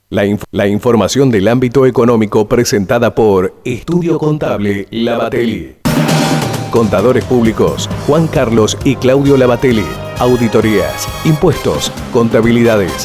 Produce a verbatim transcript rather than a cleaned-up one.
La, inf- la información del ámbito económico presentada por Estudio Contable Lavatelli. Contadores públicos Juan Carlos y Claudio Lavatelli. Auditorías, impuestos, contabilidades,